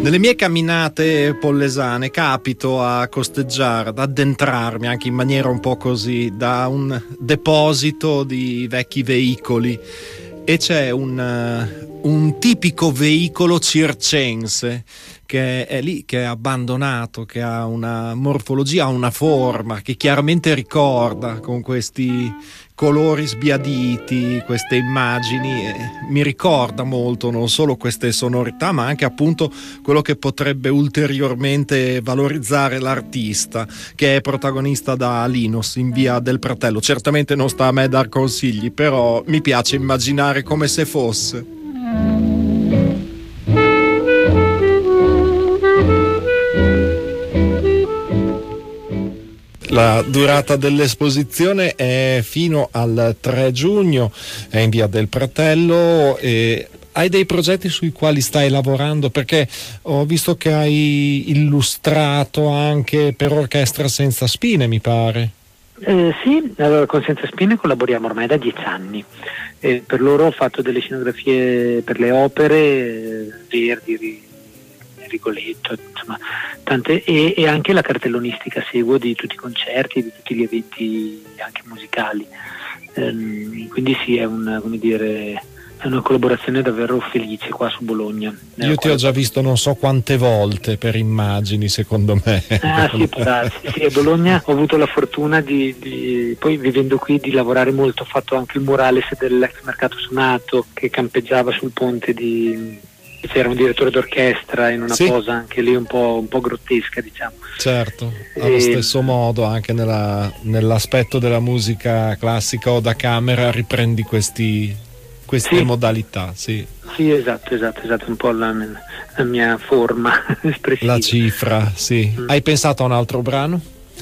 Nelle mie camminate pollesane capito a costeggiare, ad addentrarmi anche in maniera un po' così da un deposito di vecchi veicoli, e c'è un tipico veicolo circense che è lì, che è abbandonato, che ha una morfologia, ha una forma che chiaramente ricorda, con questi colori sbiaditi, queste immagini, mi ricorda molto non solo queste sonorità, ma anche appunto quello che potrebbe ulteriormente valorizzare l'artista, che è protagonista da Linos in Via del Pratello. Certamente non sta a me dar consigli, però mi piace immaginare come se fosse. La durata dell'esposizione è fino al 3 giugno, è in Via del Pratello. E hai dei progetti sui quali stai lavorando? Perché ho visto che hai illustrato anche per Orchestra Senza Spine, mi pare. Sì, allora con Senza Spine collaboriamo ormai da 10 anni. Per loro ho fatto delle scenografie per le opere, Verdi, Rigoletto, insomma tante, e anche la cartellonistica seguo di tutti i concerti, di tutti gli eventi anche musicali, quindi sì, è una collaborazione davvero felice qua su Bologna. Io ti ho già visto non so quante volte per immagini, secondo me. Sì, a Bologna ho avuto la fortuna di poi vivendo qui di lavorare molto. Ho fatto anche il murales dell'ex Mercato Sonato che campeggiava sul ponte c'era un direttore d'orchestra in una posa anche lì un po' grottesca, diciamo. Certo, allo stesso modo anche nell'aspetto della musica classica o da camera riprendi queste modalità, sì. Sì, esatto, un po' la mia forma espressiva. La cifra, sì. Hai pensato a un altro brano?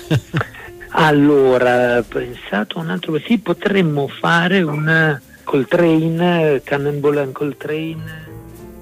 Allora, ho pensato a un altro, sì, potremmo fare un Coltrane, Cannonball and Coltrane.